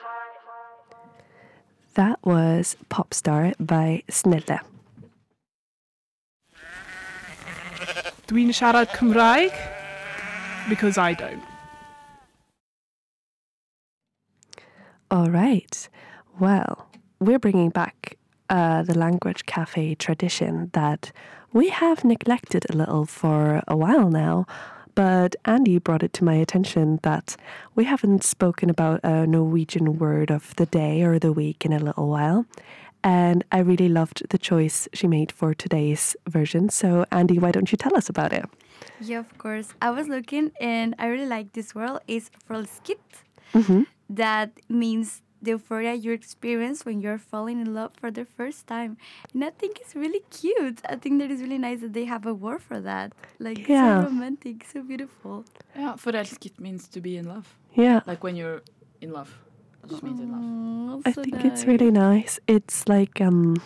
That was Popstar by Snelle. Dwi'n siarad Cymraeg because I don't. All right. Well, we're bringing back the Language Cafe tradition that we have neglected a little for a while now. But Andy brought it to my attention that we haven't spoken about a Norwegian word of the day or the week in a little while. And I really loved the choice she made for today's version. So, Andy, why don't you tell us about it? Yeah, of course. I was looking and I really like this word. It's forelsket. That means the euphoria you experience when you're falling in love for the first time. And I think it's really cute. I think that is really nice that they have a word for that. Like, Yeah. so romantic, so beautiful. Yeah, forelsket means to be in love. Yeah. Like when you're in love. It just means in love. Oh, I so think it's nice. really nice. It's like,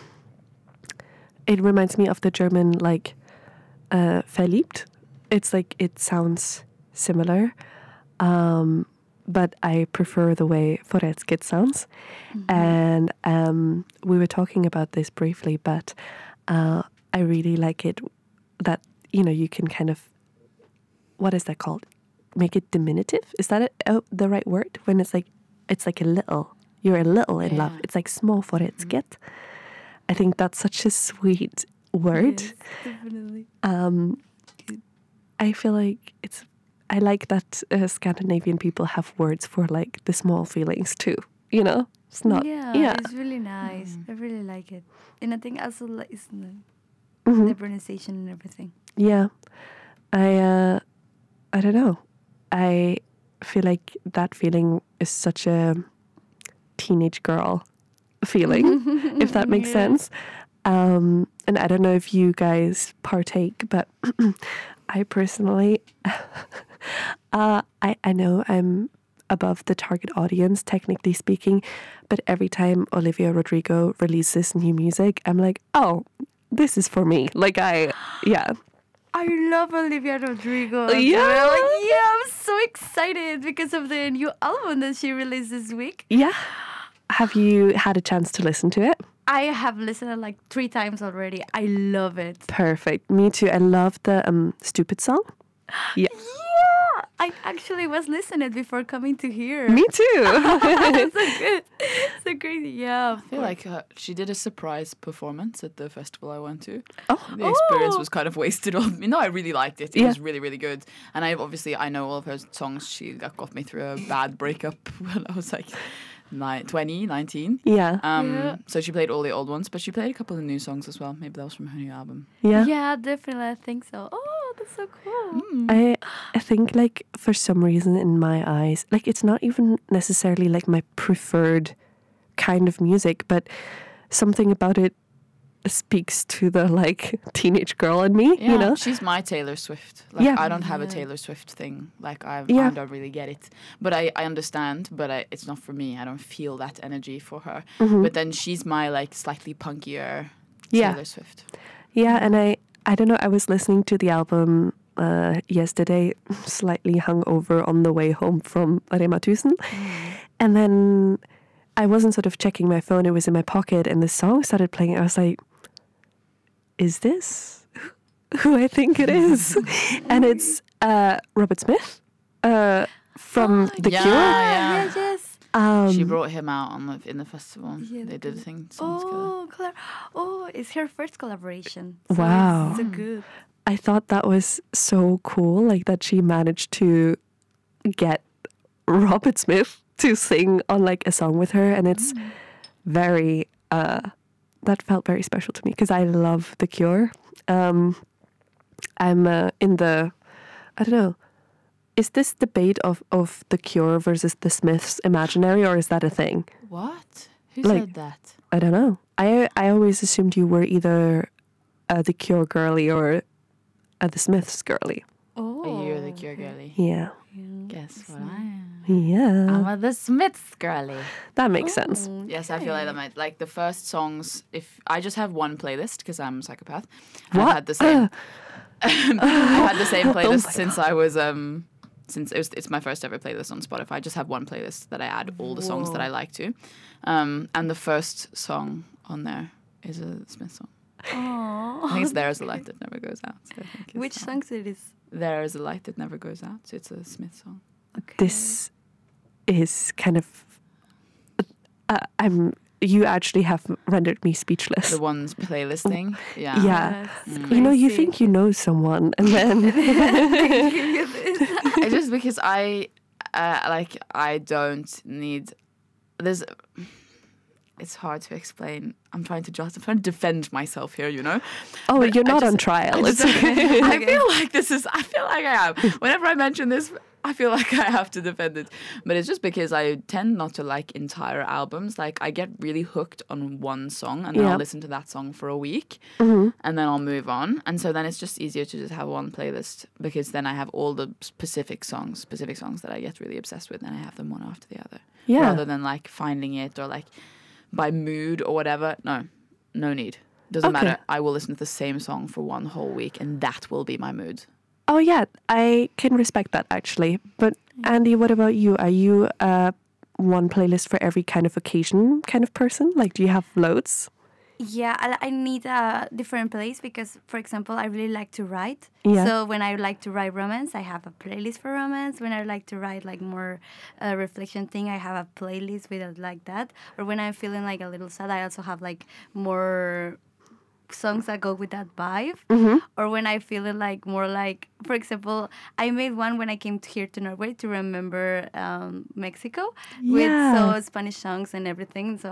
it reminds me of the German, like, verliebt. It's like, it sounds similar. But I prefer the way forelsket sounds. And we were talking about this briefly, but I really like it that, you know, you can kind of, what is that called? Make it diminutive? Is that the right word? When it's like a little, you're a little in love. Yeah. It's like small forelsket. I think that's such a sweet word. Yes, definitely. I feel like I like that Scandinavian people have words for like the small feelings too. You know, it's not. Yeah, it's really nice. I really like it. And I think also like it's Mhm. the pronunciation and everything. Yeah, I don't know. I feel like that feeling is such a teenage girl feeling, if that makes Yeah. sense. And I don't know if you guys partake, but I personally, I know I'm above the target audience, technically speaking, but every time Olivia Rodrigo releases new music, I'm like, oh, this is for me. Like yeah. I love Olivia Rodrigo. Yeah. I'm so excited because of the new album that she released this week. Yeah. Have you had a chance to listen to it? I have listened like 3 times already. I love it. Perfect. Me too. I love the Stupid song. Yeah. Yeah, I actually was listening before coming to here. Me too. so good. So crazy. Yeah. I feel like she did a surprise performance at the festival I went to. Oh. The experience Oh. was kind of wasted on me. No, I really liked it. It Yeah. was really, really good. And I know all of her songs. She got me through a bad breakup when I was like 19. Yeah. Yeah. So she played all the old ones, but she played a couple of new songs as well. Maybe that was from her new album. Yeah. Yeah, definitely. I think so. Oh, that's so cool. I think like for some reason in my eyes, like it's not even necessarily like my preferred kind of music, but something about it speaks to the like teenage girl in me, Yeah, you know? she's my Taylor Swift. Like, Yeah. I don't have a Yeah. Taylor Swift thing. Like, I Yeah. don't really get it. But I understand, but it's not for me. I don't feel that energy for her. Mhm. But then she's my, like, slightly punkier Yeah. Taylor Swift. Yeah, and I don't know, I was listening to the album yesterday, slightly hungover on the way home from Rema 1000. And then I wasn't sort of checking my phone, it was in my pocket, and the song started playing. I was like, is this who I think it is? And it's Robert Smith from The yeah. Cure. Yeah, yes. She brought him out in the festival. Yeah, they they did a did. thing. Songs together. It's her first collaboration. So Wow. it's so good. I thought that was so cool, like that she managed to get Robert Smith to sing on like a song with her, and it's very that felt very special to me because I love The Cure. I'm in the, I don't know, is this debate of The Cure versus the Smiths imaginary, or is that a thing? What? Who Like- said that? I don't know. I always assumed you were either The Cure girly or the Smiths girly. Oh, You're the Cure girly. Yeah. Guess what I am? Yeah. I'm a the Smiths girly. That makes sense. Yes, I feel like that might, like the first songs. If I just have one playlist because I'm a psychopath. What? I've had the same. I've had the same Oh playlist my since I was since it's my first ever playlist on Spotify, I just have one playlist that I add all the songs that I like to. And the first song on there is a Smith song. Oh. I think it's There Is a Light That Never Goes Out. So I think it's Which songs it is? There Is a Light That Never Goes Out. So it's a Smith song. Okay. This is kind of. You actually have rendered me speechless. The one's playlist thing. Yeah. Yeah. That's You know, you crazy. think you know someone, and then It's just because I don't need. It's hard to explain. I'm trying to defend myself here, you know. oh, But you're I not just- on trial. I It's just- okay. I feel like I am. Whenever I mention this, I feel like I have to defend it. But it's just because I tend not to like entire albums. Like I get really hooked on one song and then Yeah. I'll listen to that song for a week Mm-hmm. and then I'll move on. And so then it's just easier to just have one playlist because then I have all the specific songs that I get really obsessed with and I have them one after the other. Yeah. Rather than like finding it or like by mood or whatever. No need. Doesn't Okay. matter. I will listen to the same song for one whole week and that will be my mood. Oh yeah, I can respect that actually. But Andy, what about you? Are you one playlist for every kind of occasion kind of person? Like, do you have loads? Yeah, I need a different place because, for example, I really like to write. Yeah. So when I like to write romance, I have a playlist for romance. When I like to write like more reflection thing, I have a playlist with it like that. Or when I'm feeling like a little sad, I also have like more songs that go with that vibe. Or when I feel it like more like, for example, I made one when I came here to Norway to remember Mexico with Yeah. Spanish songs and everything. So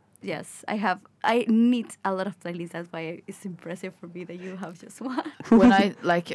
I need a lot of playlists. That's why it's impressive for me that you have just one. When I like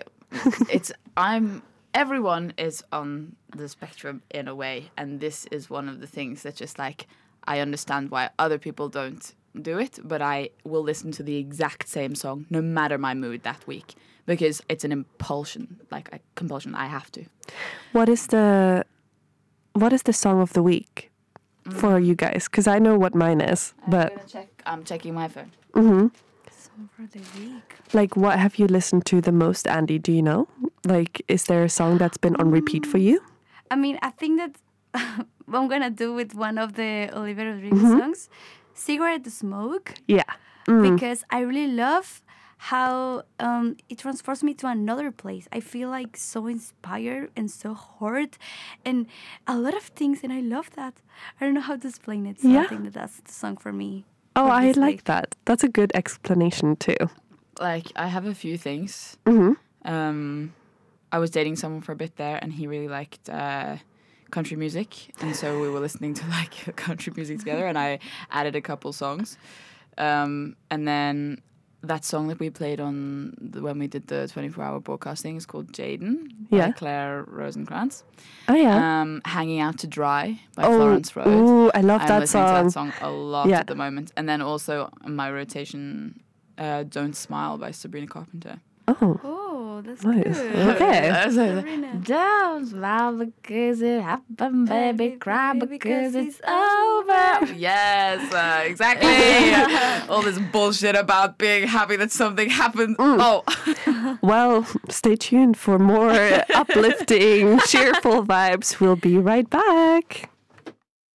everyone is on the spectrum in a way, and this is one of the things that just like I understand why other people don't do it, but I will listen to the exact same song no matter my mood that week because it's an impulsion, like a compulsion. I have to. What is the song of the week for you guys? Because I know what mine is, but I'm checking my phone. Song for the week. like, what have you listened to the most, Andy? Do you know? Like, is there a song that's been on repeat for you? I mean, I think that I'm gonna do with one of the Olivia Rodrigo songs, "Cigarette Smoke," Yeah. because I really love how it transports me to another place. I feel like so inspired and so hurt and a lot of things, and I love that. I don't know how to explain it, so Yeah. I think that that's the song for me. Oh, for I this like week. that. That's a good explanation too. Like I have a few things. Mm-hmm. I was dating someone for a bit there, and he really liked country music, and so we were listening to like country music together, and I added a couple songs, and then that song that we played when we did the 24-hour broadcasting is called Jaden by Yeah. Claire Rosenkrantz. Oh yeah. Hanging Out to Dry by Oh, Florence Road. ooh, I love I'm that listening to song. that song a lot Yeah. at the moment, and then also on my rotation, Don't Smile by Sabrina Carpenter. Oh, Oh, that's nice. good. Okay. Sabrina. Don't smile because it happened, baby. Cry Baby, because because it's it's over. Yes, exactly. All this bullshit about being happy that something happened. Oh, well, stay tuned for more uplifting, cheerful vibes. We'll be right back.